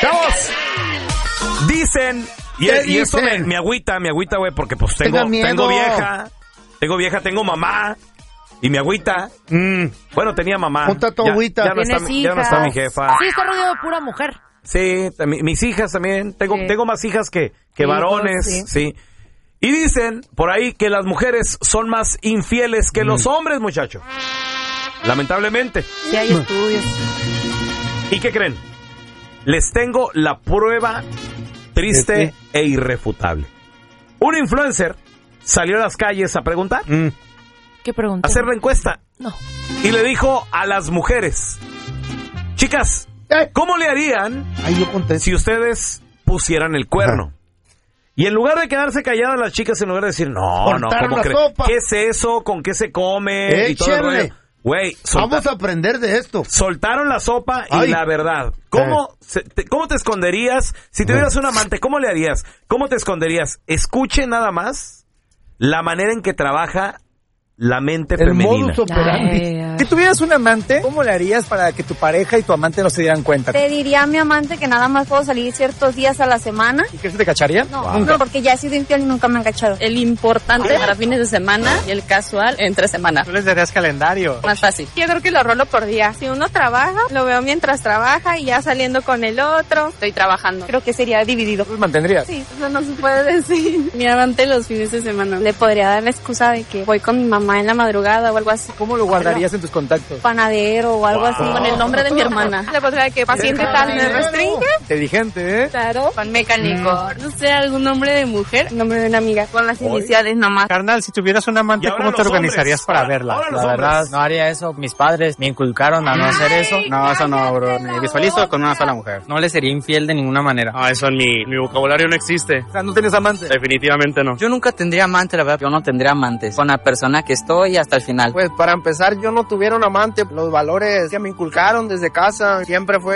Chavos, dicen, y esto me agüita, güey, porque pues tengo vieja, tengo mamá, y me agüita. Bueno, tenía mamá. Ponta tu agüita. Ya no está mi jefa. Sí, está rodeado de pura mujer. Sí, mis hijas también. Tengo más hijas que varones, sí. Y dicen por ahí que las mujeres son más infieles que los hombres, muchachos. Lamentablemente. Sí, hay estudios. ¿Y qué creen? Les tengo la prueba triste e irrefutable. Un influencer salió a las calles a preguntar. ¿Qué pregunta? A hacer la encuesta. No. Y le dijo a las mujeres: chicas, ¿cómo le harían si ustedes pusieran el cuerno? Y en lugar de quedarse calladas las chicas, en lugar de decir, no, ¿cómo crees? ¿Qué es eso? ¿Con qué se come? Y todo el rollo. Güey, vamos a aprender de esto. Soltaron la sopa y la verdad. ¿Cómo te esconderías? Si tuvieras un amante, ¿cómo le harías? ¿Cómo te esconderías? Escuche nada más la manera en que trabaja la mente femenina. Modus operandi. Si tuvieras un amante, ¿cómo le harías para que tu pareja y tu amante no se dieran cuenta? Te diría a mi amante que nada más puedo salir ciertos días a la semana. ¿Y que se te cacharía? No, no, porque ya he sido infiel y nunca me han cachado. El importante para fines de semana y el casual entre semana. ¿Tú les darías calendario? Más fácil. Yo creo que lo rolo por día. Si uno trabaja, lo veo mientras trabaja y ya saliendo con el otro. Estoy trabajando. Creo que sería dividido. ¿Tú mantendrías? Sí, eso no se puede decir. Mi amante los fines de semana. Le podría dar la excusa de que voy con mi mamá en la madrugada o algo así. ¿Cómo lo guardarías en tus contactos? Panadero o algo así. Con el nombre de mi hermana. Le podría que paciente tal me restringe. Inteligente, ¿eh? Claro. Con mecánico. No sé, algún nombre de mujer. Nombre de una amiga. Con las iniciales nomás. Carnal, si tuvieras un amante, ¿cómo te organizarías para verla? La verdad, no haría eso. Mis padres me inculcaron a no hacer eso. No, eso no, bro. Me visualizo con una sola mujer. No le sería infiel de ninguna manera. No, eso en mi vocabulario no existe. O sea, ¿no tienes amante? Definitivamente no. Yo nunca tendría amante, la verdad. Yo no tendría amantes. Con la persona que estoy hasta el final. Pues para empezar, yo no tuviera un amante. Los valores que me inculcaron desde casa siempre fue